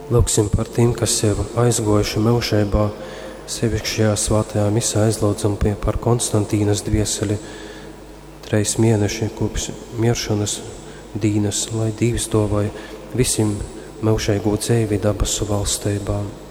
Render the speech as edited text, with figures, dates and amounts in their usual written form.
Lūksim par tiem, kas jau aizgojuši mūžībā, sevišķi šajā svētajā misā aizlūdzam par Konstantīnas dvieseli 3 mēneši kopš miršanas dīnas, lai Dīvs dāvāj visiem mūžīgu dzīvi dabasu valstībā.